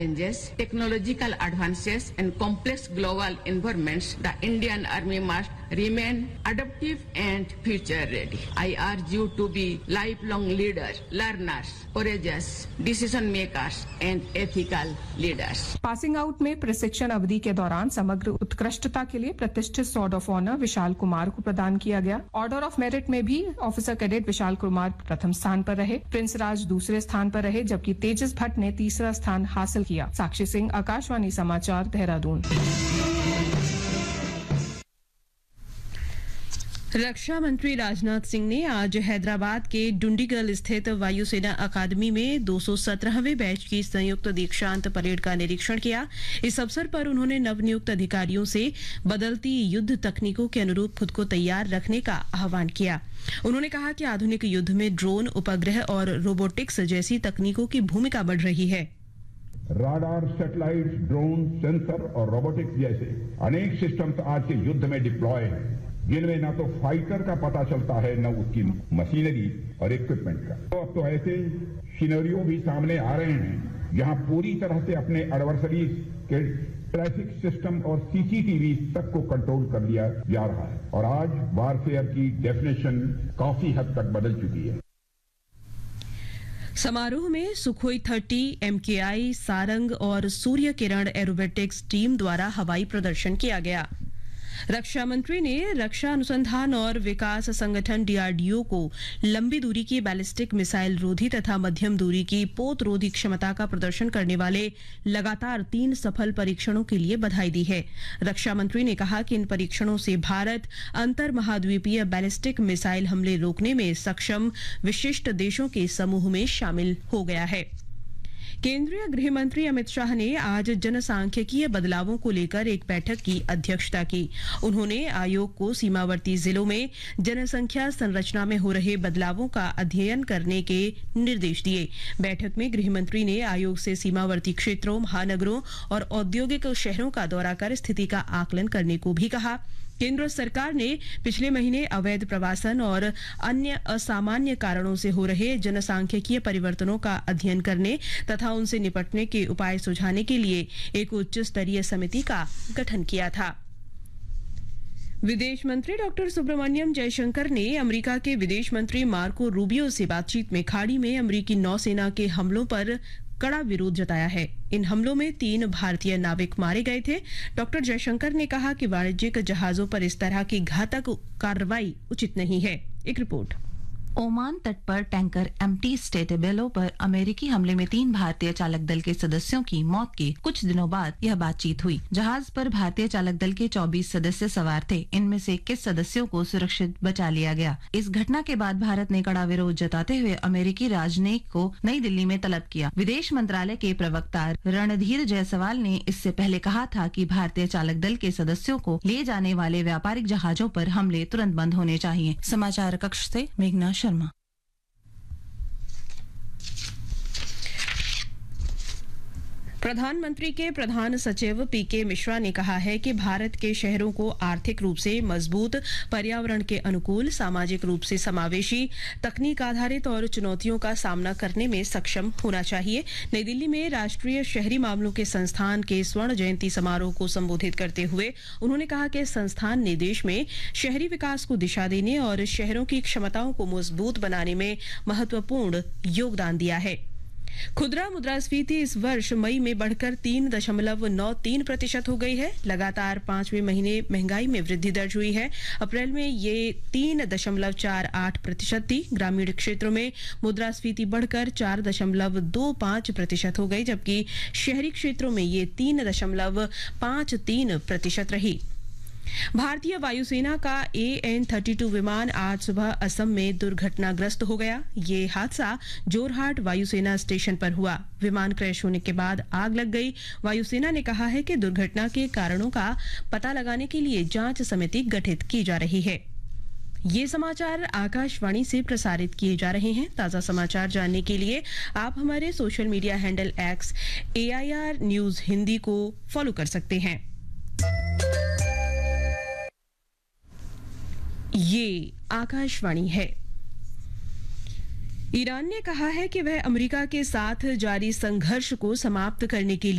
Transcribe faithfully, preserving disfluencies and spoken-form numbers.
Challenges, technological advances and complex global environments, the Indian Army must remain adaptive and future ready. I urge you to be lifelong leaders, learners, courageous decision makers and ethical leaders. Passing out में प्रशिक्षण अवधि के दौरान समग्र उत्कृष्टता के लिए प्रतिष्ठित sword of honour Vishal Kumar को प्रदान किया गया। ऑर्डर ऑफ मेरिट में भी ऑफिसर कैडेट विशाल कुमार प्रथम स्थान पर रहे, प्रिंस राज दूसरे स्थान पर रहे, जबकि तेजस भट्ट ने तीसरा स्थान हासिल किया। साक्षी सिंह, आकाशवाणी समाचार, देहरादून। रक्षा मंत्री राजनाथ सिंह ने आज हैदराबाद के डुंडीगल स्थित वायुसेना अकादमी में दो सौ सत्रहवें बैच की संयुक्त दीक्षांत परेड का निरीक्षण किया। इस अवसर पर उन्होंने नवनियुक्त अधिकारियों से बदलती युद्ध तकनीकों के अनुरूप खुद को तैयार रखने का आह्वान किया। उन्होंने कहा कि आधुनिक युद्ध में ड्रोन, उपग्रह और रोबोटिक्स जैसी तकनीकों की भूमिका बढ़ रही है। राडार, सैटेलाइट, ड्रोन, सेंसर और रोबोटिक्स जैसे अनेक सिस्टम्स आज के युद्ध में डिप्लॉय हैं, जिनमें न तो फाइटर का पता चलता है न उसकी मशीनरी और इक्विपमेंट का। तो अब तो ऐसे सिनेरियो भी सामने आ रहे हैं जहां पूरी तरह से अपने एडवर्सरी के ट्रैफिक सिस्टम और सीसीटीवी तक को कंट्रोल कर लिया जा रहा है और आज वारफेयर की डेफिनेशन काफी हद तक बदल चुकी है। समारोह में सुखोई थर्टी, एमकेआई, सारंग और सूर्य किरण एरोबेटिक्स टीम द्वारा हवाई प्रदर्शन किया गया। रक्षा मंत्री ने रक्षा अनुसंधान और विकास संगठन डीआरडीओ को लंबी दूरी की बैलिस्टिक मिसाइल रोधी तथा मध्यम दूरी की पोत रोधी क्षमता का प्रदर्शन करने वाले लगातार तीन सफल परीक्षणों के लिए बधाई दी है। रक्षा मंत्री ने कहा कि इन परीक्षणों से भारत अंतर महाद्वीपीय बैलिस्टिक मिसाइल हमले रोकने में सक्षम विशिष्ट देशों के समूह में शामिल हो गया है। केंद्रीय गृह मंत्री अमित शाह ने आज जनसांख्यिकीय बदलावों को लेकर एक बैठक की अध्यक्षता की। उन्होंने आयोग को सीमावर्ती जिलों में जनसंख्या संरचना में हो रहे बदलावों का अध्ययन करने के निर्देश दिए। बैठक में गृह मंत्री ने आयोग से सीमावर्ती क्षेत्रों, महानगरों और औद्योगिक शहरों का दौरा कर स्थिति का आकलन करने को भी कहा। केंद्र सरकार ने पिछले महीने अवैध प्रवासन और अन्य असामान्य कारणों से हो रहे जनसांख्यिकीय परिवर्तनों का अध्ययन करने तथा उनसे निपटने के उपाय सुझाने के लिए एक उच्च स्तरीय समिति का गठन किया था। विदेश मंत्री डॉक्टर सुब्रमण्यम जयशंकर ने अमेरिका के विदेश मंत्री मार्को रूबियो से बातचीत में खाड़ी में अमेरिकी नौसेना के हमलों पर कड़ा विरोध जताया है। इन हमलों में तीन भारतीय नाविक मारे गए थे। डॉक्टर जयशंकर ने कहा कि वाणिज्यिक जहाजों पर इस तरह की घातक कार्रवाई उचित नहीं है। एक रिपोर्ट। ओमान तट पर टैंकर एमटी स्टेटेबेलो पर अमेरिकी हमले में तीन भारतीय चालक दल के सदस्यों की मौत के कुछ दिनों बाद यह बातचीत हुई। जहाज पर भारतीय चालक दल के चौबीस सदस्य सवार थे। इनमें से इक्कीस सदस्यों को सुरक्षित बचा लिया गया। इस घटना के बाद भारत ने कड़ा विरोध जताते हुए अमेरिकी राजनयिक को नई दिल्ली में तलब किया। विदेश मंत्रालय के प्रवक्ता रणधीर जायसवाल ने इससे पहले कहा था कि भारतीय चालक दल के सदस्यों को ले जाने वाले व्यापारिक जहाजों पर हमले तुरंत बंद होने चाहिए। समाचार कक्ष से मेघना शर्मा। प्रधानमंत्री के प्रधान सचिव पीके मिश्रा ने कहा है कि भारत के शहरों को आर्थिक रूप से मजबूत, पर्यावरण के अनुकूल, सामाजिक रूप से समावेशी, तकनीक आधारित और चुनौतियों का सामना करने में सक्षम होना चाहिए। नई दिल्ली में राष्ट्रीय शहरी मामलों के संस्थान के स्वर्ण जयंती समारोह को संबोधित करते हुए उन्होंने कहा कि संस्थान ने देश में शहरी विकास को दिशा देने और शहरों की क्षमताओं को मजबूत बनाने में महत्वपूर्ण योगदान दिया है। खुदरा मुद्रास्फीति इस वर्ष मई में बढ़कर तीन दशमलव नौ तीन प्रतिशत हो गई है। लगातार पांचवें महीने महंगाई में वृद्धि दर्ज हुई है। अप्रैल में ये तीन दशमलव चार आठ प्रतिशत थी। ग्रामीण क्षेत्रों में मुद्रास्फीति बढ़कर चार दशमलव दो पांच प्रतिशत हो गई, जबकि शहरी क्षेत्रों में ये तीन दशमलव पांच तीन प्रतिशत रही। भारतीय वायुसेना का ए एन थर्टी टू विमान आज सुबह असम में दुर्घटनाग्रस्त हो गया। ये हादसा जोरहाट वायुसेना स्टेशन पर हुआ। विमान क्रैश होने के बाद आग लग गई। वायुसेना ने कहा है कि दुर्घटना के कारणों का पता लगाने के लिए जांच समिति गठित की जा रही है। ये समाचार आकाशवाणी से प्रसारित किए जा रहे हैं। ताजा समाचार जानने के लिए आप हमारे social media handle x A I R news Hindi को फॉलो कर सकते हैं। ये आकाशवाणी है। ईरान ने कहा है कि वह अमेरिका के साथ जारी संघर्ष को समाप्त करने के लिए